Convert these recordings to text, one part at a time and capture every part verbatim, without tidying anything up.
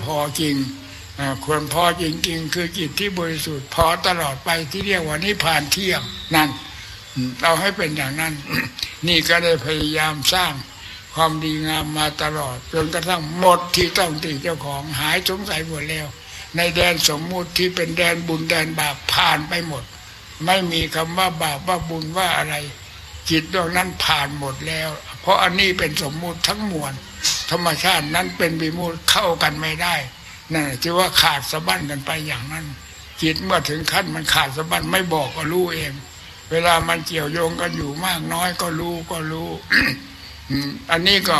อจริงควรพอจริงๆคือจิตที่บริสุทธิ์พอตลอดไปที่เรียกว่านิพพานเที่ยงนั่นเราให้เป็นอย่างนั้น นี่ก็ได้พยายามสร้างความดีงามมาตลอดจนกระทั่งหมดที่ต้องติเจ้าของหายสงสัยหมดแล้วในแดนสมมุติที่เป็นแดนบุญแดนบาปผ่านไปหมดไม่มีคำว่าบาปว่าบุญว่าอะไรจิตดวงนั้นผ่านหมดแล้วเพราะอันนี้เป็นสมมุติทั้งมวลธรรมชาตินั้นเป็นวิมุตติเข้ากันไม่ได้นั่นที่ว่าขาดสะบั้นกันไปอย่างนั้นจิตเมื่อถึงขั้นมันขาดสะบั้นไม่บอกก็รู้เองเวลามันเกี่ยวโยงกันอยู่มากน้อยก็รู้ก็รู้ อันนี้ก็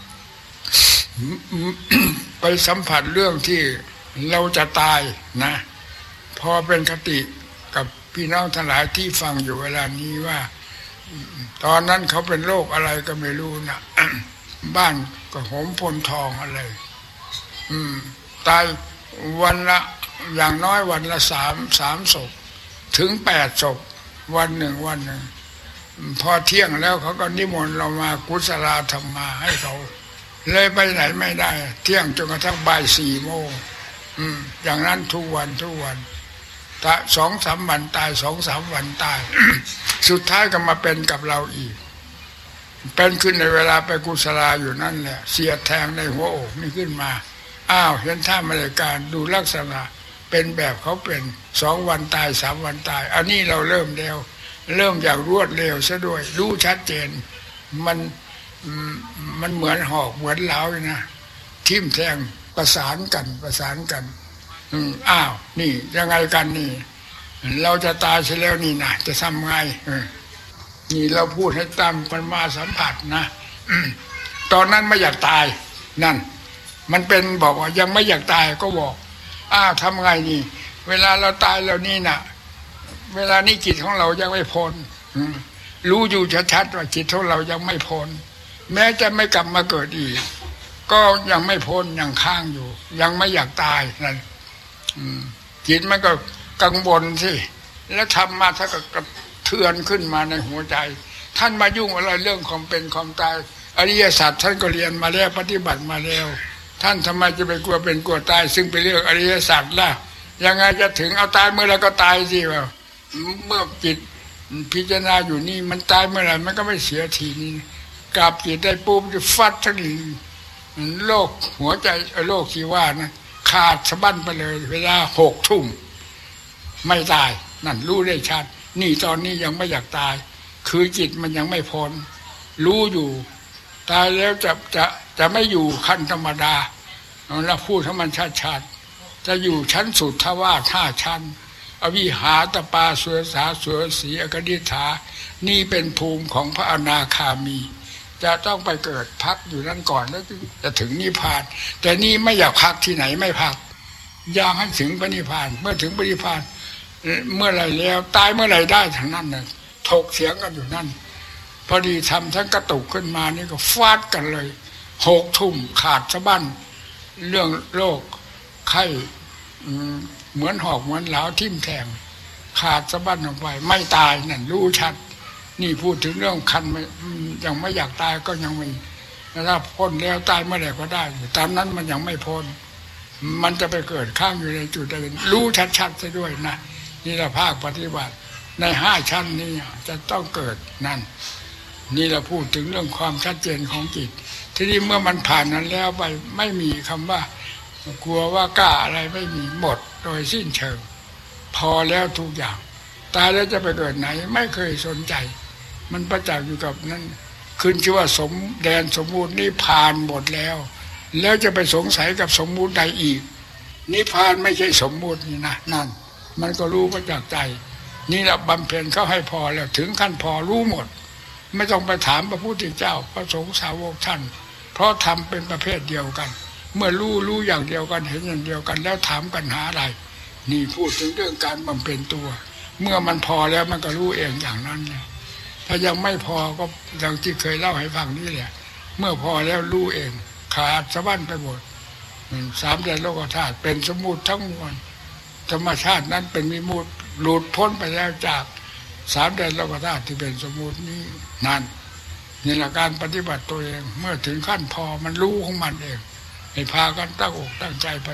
ไปสัมผัสเรื่องที่เราจะตายนะพอเป็นคติกับพี่น้องทั้งหลายที่ฟังอยู่เวลานี้ว่าตอนนั้นเขาเป็นโรคอะไรก็ไม่รู้นะ บ้านก็หมพลทองอะไรอืมตายวันละอย่างน้อยวันละสามสามศพถึงแปดศพวันหนึ่งวันหนึ่งพอเที่ยงแล้วเขาก็นิมนต์เรามากุศลธรรมมาให้เขาเลยไปไหนไม่ได้เที่ยงจนกระทั่งบ่ายสี่โมงอืมอย่างนั้นทุกวันทุกวันตาสองสามวันตายสองสามวันตาย สุดท้ายก็มาเป็นกับเราอีกเป็นขึ้นในเวลาไปกุศลาอยู่นั่นแหละเสียดแทงในหัวอกนี่ขึ้นมาอ้าวเห็นท่ามาเลยการดูลักษณะเป็นแบบเขาเป็นสองวันตายสามวันตายอันนี้เราเริ่มแล้วเริ่มอย่างรวดเร็วซะด้วยรู้ชัดเจนมันมันเหมือนหอกเหมือนเหลาเลยนะทิ่มแทงประสานกันประสานกันอ้าวนี่ยังไงกันนี่เราจะตายเสียแล้วนี่นะจะทำไงนี่เราพูดให้ตามมันมาสัมผัสนะตอนนั้นไม่อยากตายนั่นมันเป็นบอกว่ายังไม่อยากตายก็บอกอ้าวทำไงนี่เวลาเราตายแล้วนี่นะเวลานี้จิตของเรายังไม่พ้นรู้อยู่ชัดๆว่าจิตของเรายังไม่พ้นแม้จะไม่กลับมาเกิดอีกก็ยังไม่พ้นยังค้างอยู่ยังไม่อยากตายนั่นจิตมันก็กังวลสิแล้วทำมาถ้าก็กระเทือนขึ้นมาในหัวใจท่านมายุ่งอะไรเรื่องความเป็นความตายอริยสัจท่านก็เรียนมาแล้วปฏิบัติมาแล้วท่านทำไมจะไปกลัวเป็นกลัวตายซึ่งเป็นเรื่องอริยสัจล่ะยังไงจะถึงเอาตายเมื่อไรก็ตายสิว่าเมื่อจิตพิจารณาอยู่นี่มันตายเมื่อไรมันก็ไม่เสียทีนี้กลับจิตได้ปุ๊บจะฟัดทั้งนี้โรคหัวใจโรคที่ว่านะขาดสะบั้นไปเลยเวลาหกทุ่มไม่ตายนั่นรู้ได้ชัดนี่ตอนนี้ยังไม่อยากตายคือจิตมันยังไม่พ้นรู้อยู่ตายแล้วจะจะจะไม่อยู่ขั้นธรรมดาเราพูดให้มันชัดๆจะอยู่ชั้นสุดทว่าห้าชั้นอวิหาตปาสุรสาสุรสีอกนิฐานี่เป็นภูมิของพระอนาคามีจะต้องไปเกิดพักอยู่นั่นก่อนแล้วจะถึงนิพพานแต่นี่ไม่อยากพักที่ไหนไม่พักอยากให้ถึงพระนิพพานเมื่อถึงพระนิพพานเมื่อไรแล้วตายเมื่อไรได้ทั้งนั้นน่ะถกเสียงกันอยู่นั่นพอดีทำทั้งกระตุกขึ้นมานี่ก็ฟาดกันเลยหกทุ่มขาดสะบั้นเรื่องโรคไข้เหมือนหอกเหมือนเหลาทิ่มแทงขาดสะบั้นออกไปไม่ตายนั่นรู้ชัดนี่พูดถึงเรื่องคันไม่ยังไม่อยากตายก็ยังไม่ถ้าพ้นแล้วตายเมื่อไหร่ก็ได้ตามนั้นมันยังไม่พ้นมันจะไปเกิดข้างอยู่ในจุดใดรู้ชัดๆซะด้วยนะนี่เราภาคปฏิบัติในห้าชั้นนี้จะต้องเกิดนั่นนี่เราพูดถึงเรื่องความชัดเจนของจิตทีนี้เมื่อมันผ่านนั้นแล้วไปไม่มีคำว่ากลัวว่ากล้าอะไรไม่มีหมดโดยสิ้นเชิงพอแล้วทุกอย่างตายแล้วจะไปเกิดไหนไม่เคยสนใจมันประจักษ์อยู่กับนั้นขึ้นชื่อว่าสมแดนสมมุตินี่ผ่านหมดแล้วแล้วจะไปสงสัยกับสมมุติใดอีกนิพพานไม่ใช่สมมุตินี่นะนั่นมันก็รู้ประจักษ์ใจนี่แหละบำเพ็ญเขาให้พอแล้วถึงขั้นพอรู้หมดไม่ต้องไปถามพระพุทธเจ้าพระสงฆ์สาวกท่านเพราะทำเป็นประเภทเดียวกันเมื่อรู้รู้อย่างเดียวกันเห็นอย่างเดียวกันแล้วถามกันหาอะไรนี่พูดถึงเรื่องการบำเพ็ญตัวเมื่อมันพอแล้วมันก็รู้เองอย่างนั้นเลยถ้ายังไม่พอก็อย่างที่เคยเล่าให้ฟังนี่แหละเมื่อพอแล้วรู้เองขาดสะบั้นไปหมดสามแดนโลกธาตุเป็นสมมุติทั้งมวลธรรมชาตินั้นเป็นวิมุตติหลุดพ้นไปแล้วจากสามแดนโลกธาตุที่เป็นสมมุตินี้นั่นนี่แหละการปฏิบัติตัวเองเมื่อถึงขั้นพอมันรู้ของมันเองให้พากันตั้งอกตั้งใจ